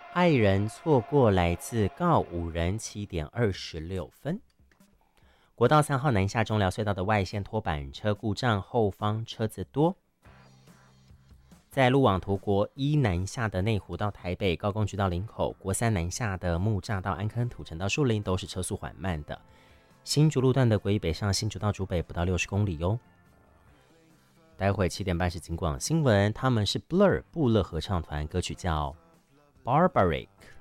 爱人错过来自告五人7点26分。国道3号南下中寮隧道的外线拖板车故障，后方车子多。在路网图国一南下的内湖到台北，高工局到林口，国3南下的木栅到安坑、土城到树林都是车速缓慢的。新竹路段的国一北上新竹到竹北不到60公里哟。待会7点半是警广新闻，他们是 Blur 布勒合唱团，歌曲叫 Barbaric。